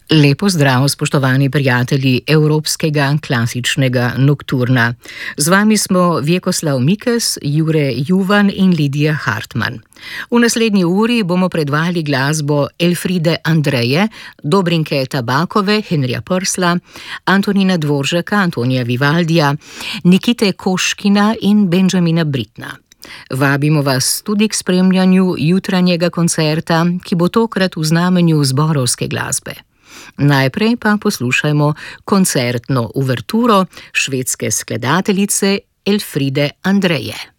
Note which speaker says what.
Speaker 1: Lepo zdrav, spoštovani prijatelji Evropskega klasičnega nokturna. Z vami smo Vjekoslav Mikes, Jure Juvan in Lidija Hartmann. V naslednji uri bomo predvajali glasbo Elfride Andreje, Dobrinke Tabakove, Henrija Prsla, Antonina Dvoržaka, Antonija Vivaldija, Nikite Koškina in Benjamina Britna. Vabimo vas tudi k spremljanju jutranjega koncerta, ki bo tokrat v znamenju zborovske glasbe. Najprej pa poslušajmo koncertno uverturo švedske skladateljice Elfride Andreje.